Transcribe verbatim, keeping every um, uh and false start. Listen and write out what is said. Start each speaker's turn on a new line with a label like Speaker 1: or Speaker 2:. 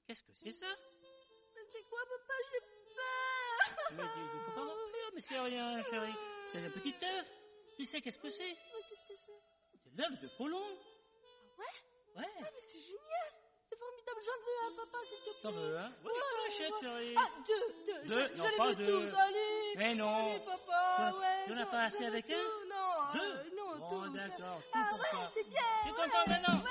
Speaker 1: Qu'est-ce que c'est ça?
Speaker 2: Mais c'est quoi, papa? J'ai peur.
Speaker 1: Mais il faut pas avoir peur, mais c'est rien, chérie. C'est un petit œuf. Tu sais qu'est-ce que c'est?
Speaker 2: Mais qu'est-ce que c'est?
Speaker 1: C'est l'œuf de Colomb.
Speaker 2: Ah ouais?
Speaker 1: Ouais.
Speaker 2: Ah, mais c'est génial. C'est formidable. J'en veux un, papa, s'il te plaît.
Speaker 1: T'en veux un? Oui, je l'achète, chérie.
Speaker 2: Ah, deux, deux.
Speaker 1: Deux,
Speaker 2: Je-
Speaker 1: non,
Speaker 2: je les
Speaker 1: pas
Speaker 2: veux
Speaker 1: deux.
Speaker 2: tous, allez.
Speaker 1: Mais non.
Speaker 2: Allez, papa,
Speaker 1: Ça,
Speaker 2: ouais.
Speaker 1: il y en a
Speaker 2: j'en-
Speaker 1: pas
Speaker 2: j'en
Speaker 1: assez
Speaker 2: veux
Speaker 1: avec
Speaker 2: tout.
Speaker 1: un?
Speaker 2: Non,
Speaker 1: Deux?
Speaker 2: euh, non,
Speaker 1: Bon,
Speaker 2: tous.
Speaker 1: d'accord, tout
Speaker 2: Ah
Speaker 1: pour
Speaker 2: ouais,
Speaker 1: toi.
Speaker 2: c'est bien.
Speaker 1: Tu es
Speaker 2: ouais.
Speaker 1: content maintenant?